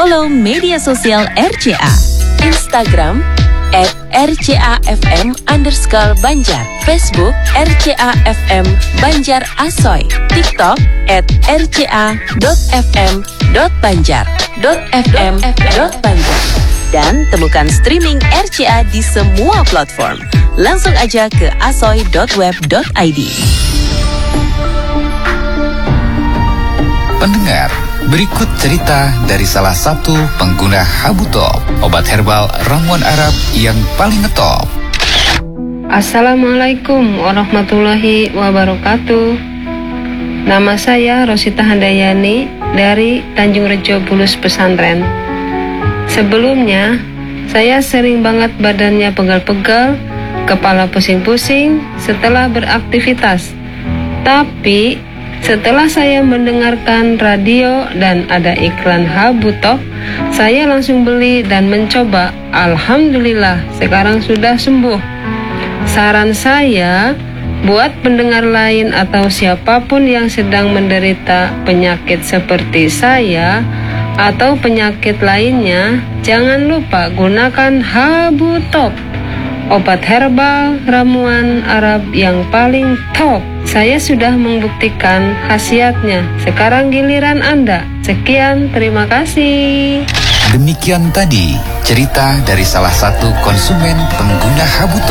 Follow media sosial RCA. Instagram @rcafm_Banjar, Facebook RCA-FM Banjar Asoy, TikTok @rca.fm.banjar, dan temukan streaming RCA di semua platform. Langsung aja ke asoy.web.id. Pendengar, berikut cerita dari salah satu pengguna Habu Top, obat herbal ramuan Arab yang paling ngetop. Assalamualaikum warahmatullahi wabarakatuh. Nama saya Rosita Handayani dari Tanjung Rejo Bulus Pesantren. Sebelumnya, saya sering banget badannya pegal-pegal, kepala pusing-pusing setelah beraktivitas. Tapi setelah saya mendengarkan radio dan ada iklan Habu Top, saya langsung beli dan mencoba. Alhamdulillah, sekarang sudah sembuh. Saran saya buat pendengar lain atau siapapun yang sedang menderita penyakit seperti saya atau penyakit lainnya, jangan lupa gunakan Habu Top, obat herbal ramuan Arab yang paling top. Saya sudah membuktikan khasiatnya. Sekarang giliran Anda. Sekian, terima kasih. Demikian tadi cerita dari salah satu konsumen pengguna Habu Top.